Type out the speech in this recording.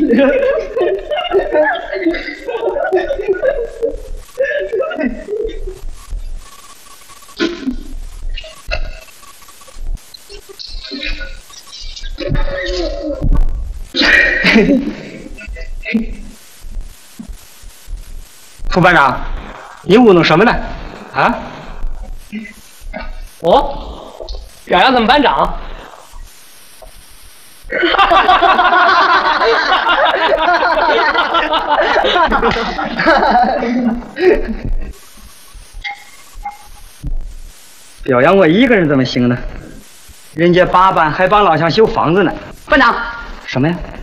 副班长，你务弄什么呢？啊？ 我表扬咱们班长。 表扬我一个人怎么行呢？人家8班还帮老乡修房子呢。 班长， 什么呀？